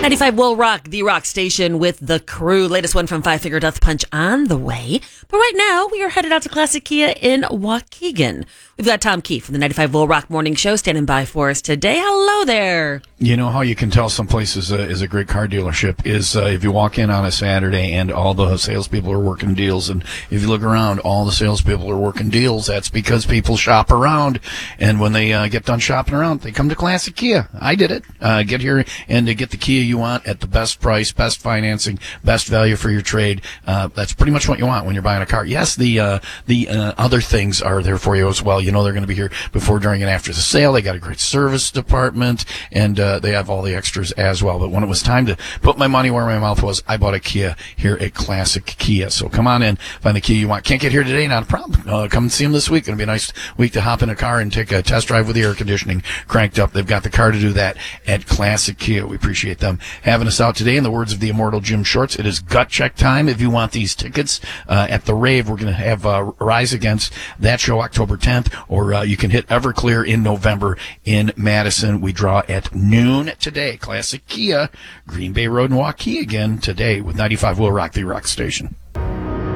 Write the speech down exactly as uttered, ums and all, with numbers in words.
ninety-five will rock, the rock station with the crew. Latest one from Five Finger Death Punch on the way. But right now, we are headed out to Classic Kia in Waukegan. We've got Tom Key from the ninety-five will rock morning show standing by for us today. Hello there. You know how you can tell some place is a, is a great car dealership is uh, if you walk in on a Saturday and all the salespeople are working deals. And if you look around, all the salespeople are working deals. That's because people shop around. And when they uh, get done shopping around, they come to Classic Kia. I did it. Uh, get here and to get the Kia you want at the best price, best financing, best value for your trade. Uh, that's pretty much what you want when you're buying a car. Yes, the uh, the uh, other things are there for you as well. You know they're going to be here before, during, and after the sale. They got a great service department, and uh, they have all the extras as well. But when it was time to put my money where my mouth was, I bought a Kia here at Classic Kia. So come on in, find the Kia you want. Can't get here today? Not a problem. Uh, come and see them this week. Going to be a nice week to hop in a car and take a test drive with the air conditioning cranked up. They've got the car to do that at Classic Kia. We appreciate them having us out today. In the words of the immortal Jim Shorts, it is gut check time. If you want these tickets uh, at the rave, we're going to have uh, Rise Against that show October tenth, or uh, you can hit Everclear in November in Madison. We draw at noon today. Classic Kia, Green Bay Road in Waukegan again today with ninety-five will rock, the rock station.